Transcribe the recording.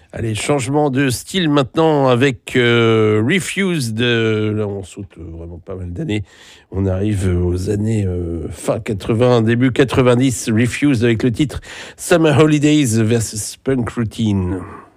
Allez, changement de style maintenant avec Refused. Là, on saute vraiment pas mal d'années. On arrive aux années fin 80, début 90. Refused avec le titre Summer Holidays versus Punk Routine.